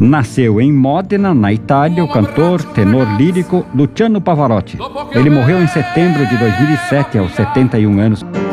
Nasceu em Modena, na Itália, o cantor, tenor lírico Luciano Pavarotti. Ele morreu em setembro de 2007, aos 71 anos.